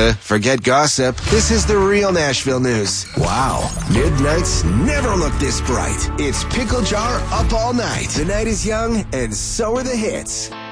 Forget gossip. This is the real Nashville news. Wow. Midnights never look this bright. It's Pickle Jar up all night. The night is young, and so are the hits.